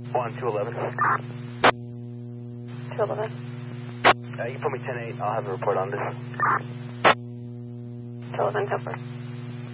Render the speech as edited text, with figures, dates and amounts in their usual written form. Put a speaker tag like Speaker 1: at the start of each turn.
Speaker 1: 211.
Speaker 2: 211.
Speaker 1: You can put me 10-8. I'll have a report on this.
Speaker 2: 211, Topper.